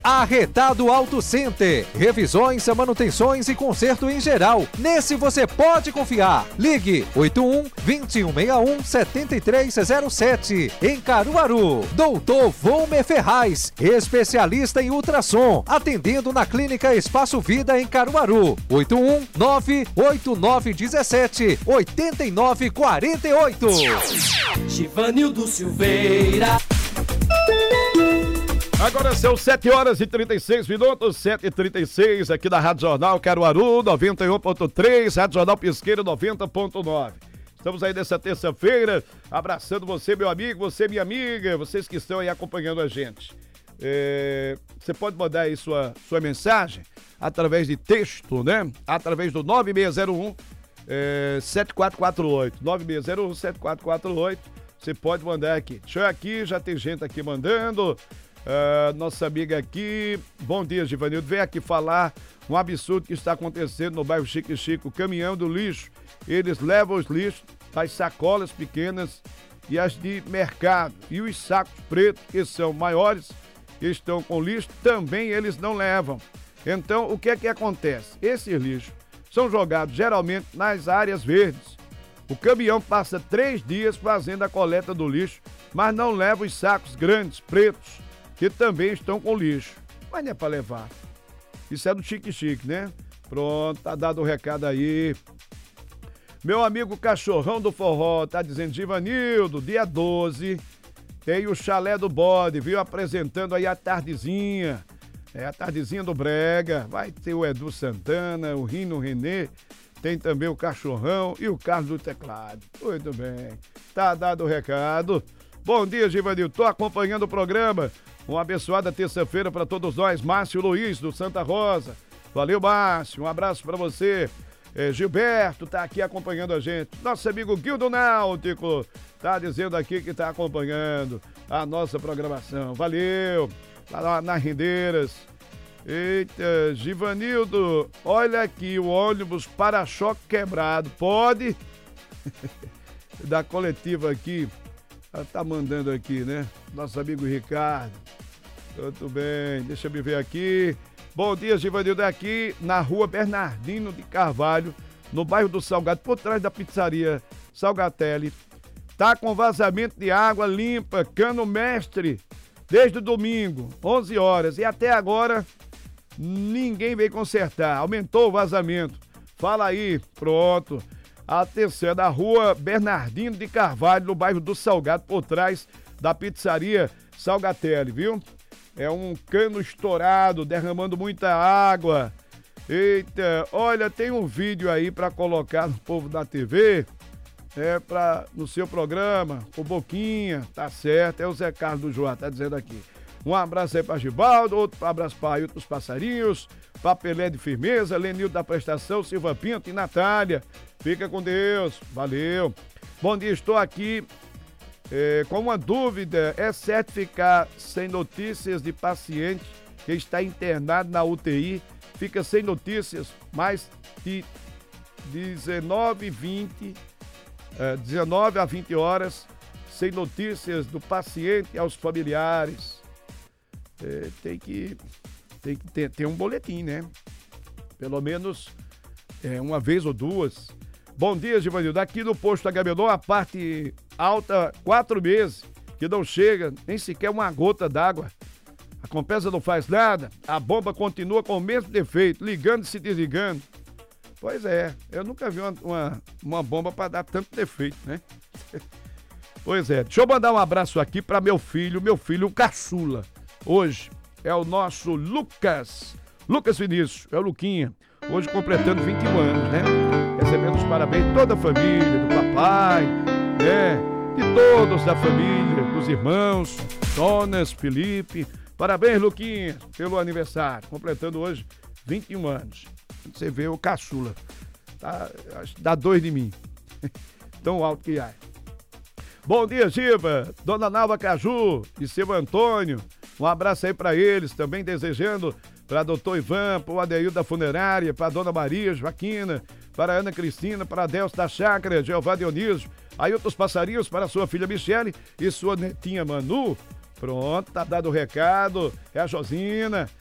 Arretado Auto Center. Revisões, manutenções e conserto em geral. Nesse você pode confiar. Ligue 81-2161-7307. Em Caruaru. Doutor Volmer Ferraz. Especialista em ultrassom. Atendendo na Clínica Espaço Vida em Caruaru. 81-98917-8948. Givanildo Silveira. Agora são 7h36, 7h36, aqui da Rádio Jornal Caruaru, 91.3, Rádio Jornal Pesqueiro, 90.9. Estamos aí nessa terça-feira, abraçando você, meu amigo, você, minha amiga, vocês que estão aí acompanhando a gente. Você pode mandar aí sua mensagem através de texto, né? Através do 9601-7448, 9601-7448, você pode mandar aqui. Deixa eu aqui, já tem gente aqui mandando. Nossa amiga aqui, bom dia, Givanildo, vem aqui falar um absurdo que está acontecendo no bairro Chique Chique, o caminhão do lixo, eles levam os lixos das sacolas pequenas e as de mercado, e os sacos pretos, que são maiores, que estão com lixo, também eles não levam. Então, o que é que acontece? Esses lixos são jogados geralmente nas áreas verdes. O caminhão passa 3 dias fazendo a coleta do lixo, mas não leva os sacos grandes, pretos, que também estão com lixo. Mas não é para levar. Isso é do Chique Chique, né? Pronto, tá dado o recado aí. Meu amigo Cachorrão do Forró tá dizendo, Givanildo, dia 12, tem o Chalé do Bode, viu? Apresentando aí a tardezinha. A tardezinha do Brega. Vai ter o Edu Santana, o Rino Renê, tem também o Cachorrão e o Carlos do Teclado. Muito bem. Tá dado o recado. Bom dia, Givanildo. Tô acompanhando o programa. Uma abençoada terça-feira para todos nós. Márcio Luiz, do Santa Rosa. Valeu, Márcio. Um abraço para você. Gilberto tá aqui acompanhando a gente. Nosso amigo Guildo Náutico tá dizendo aqui que tá acompanhando a nossa programação. Valeu. Lá nas Rendeiras. Eita, Givanildo, olha aqui o ônibus para-choque quebrado. Pode? Da coletiva aqui. Ela tá mandando aqui, né? Nosso amigo Ricardo. Muito bem, deixa eu me ver aqui. Bom dia, Givanildo, aqui na rua Bernardino de Carvalho, no bairro do Salgado, por trás da pizzaria Salgatelli. Tá com vazamento de água limpa, cano mestre, desde o domingo, 11 horas. E até agora, ninguém veio consertar. Aumentou o vazamento. Fala aí, pronto. Atenção, é da rua Bernardino de Carvalho, no bairro do Salgado, por trás da pizzaria Salgatelli, viu? É um cano estourado, derramando muita água. Eita, olha, tem um vídeo aí para colocar no Povo da TV, no seu programa, o Boquinha, tá certo, é o Zé Carlos do Joá, tá dizendo aqui. Um abraço aí para Gibaldo, outro abraço para Ailton dos Passarinhos, para Pelé de Firmeza, Lenildo da Prestação, Silva Pinto e Natália. Fica com Deus, valeu. Bom dia, estou aqui com uma dúvida. É certo ficar sem notícias de paciente que está internado na UTI, fica sem notícias mais de 19 a 20 horas, sem notícias do paciente e aos familiares. Tem que ter um boletim, né? Pelo menos uma vez ou duas. Bom dia, Givanildo. Aqui no posto Agamenon, a parte alta, 4 meses, que não chega nem sequer uma gota d'água. A Compesa não faz nada, a bomba continua com o mesmo defeito, ligando e se desligando. Pois é, eu nunca vi uma bomba para dar tanto defeito, né? Pois é, deixa eu mandar um abraço aqui para meu filho, o caçula. Hoje é o nosso Lucas Vinícius, é o Luquinha, hoje completando 21 anos, né? Recebendo os parabéns de toda a família, do papai, de todos da família, dos irmãos, Donas, Felipe. Parabéns, Luquinha, pelo aniversário, completando hoje 21 anos. Você vê o caçula, dá 2 de mim, tão alto que é. Bom dia, Giva, Dona Nalva Caju e seu Antônio, um abraço aí para eles, também desejando para doutor Ivan, para o Adeildo da Funerária, para a Dona Maria Joaquina, para a Ana Cristina, para a Delcio da Chácara, Jeová Dionísio, Ailton dos Passarinhos, para a sua filha Michele e sua netinha Manu, Pronto, tá dado o recado. É a Josina.